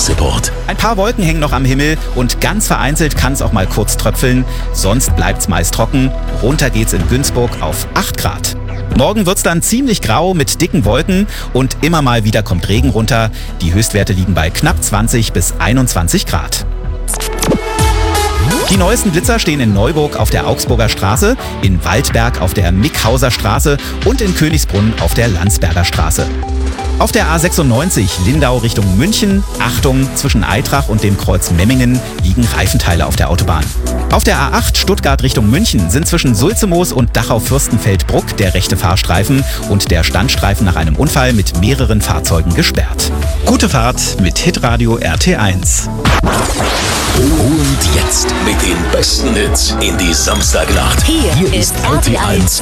Verkehrsreport. Ein paar Wolken hängen noch am Himmel und ganz vereinzelt kann es auch mal kurz tröpfeln. Sonst bleibt's meist trocken. Runter geht's in Günzburg auf 8 Grad. Morgen wird's dann ziemlich grau mit dicken Wolken und immer mal wieder kommt Regen runter. Die Höchstwerte liegen bei knapp 20 bis 21 Grad. Die neuesten Blitzer stehen in Neuburg auf der Augsburger Straße, in Waldberg auf der Mickhauser Straße und in Königsbrunn auf der Landsberger Straße. Auf der A96 Lindau Richtung München, Achtung, zwischen Aitrach und dem Kreuz Memmingen liegen Reifenteile auf der Autobahn. Auf der A8 Stuttgart Richtung München sind zwischen Sulzemoos und Dachau-Fürstenfeldbruck der rechte Fahrstreifen und der Standstreifen nach einem Unfall mit mehreren Fahrzeugen gesperrt. Gute Fahrt mit Hitradio RT1. Und jetzt mit den besten Hits in die Samstagnacht. Hier ist RT1